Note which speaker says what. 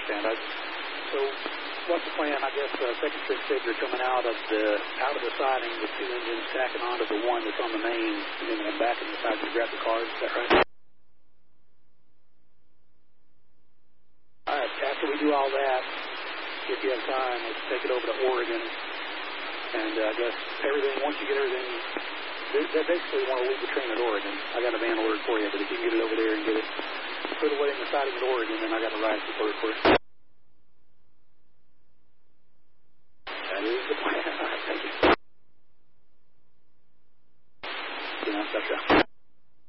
Speaker 1: understand. So what's the plan? I guess second shift said you're coming out of the siding with two engines stacking onto the one that's on the main, and then going back in the side to grab the cars. Is that right? All right. After we do all that, if you have time, let's take it over to Oregon. And I guess everything, once you get everything, they basically want to leave the train at Oregon. I got a van ordered for you, but if you can get it over there and get it put away in the siding at Oregon, then I got a ride for it for you. That is the plan. All right, thank you. Yeah, that's right.